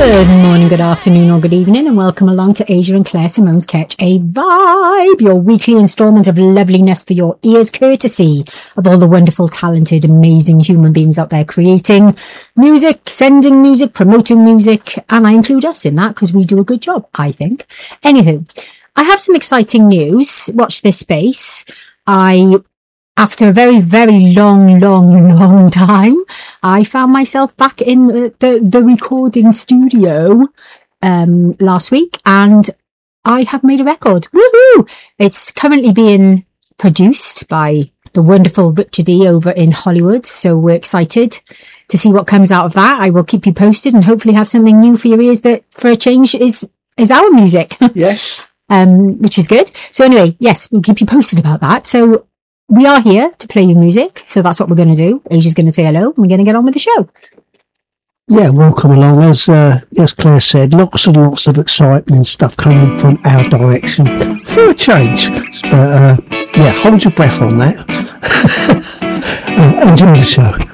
Good morning, good afternoon, or good evening, and welcome along to Asia and Claire Simone's Catch a Vibe, your weekly instalment of loveliness for your ears, courtesy of all the wonderful, talented, amazing human beings out there creating music, sending music, promoting music, and I include us in that because we do a good job, I think. Anywho, I have some exciting news. Watch this space. After a very, very long time, I found myself back in the recording studio last week, and I have made a record. Woohoo! It's currently being produced by the wonderful Richard E over in Hollywood, so we're excited to see what comes out of that. I will keep you posted and hopefully have something new for your ears that, for a change, is our music. Yes. Which is good. So anyway, yes, we'll keep you posted about that. So we are here to play you music, so that's what we're going to do. Asia's going to say hello, and we're going to get on with the show. Yeah, welcome along. As Claire said, lots and lots of excitement and stuff coming from our direction for a change. But hold your breath on that. Enjoy the show.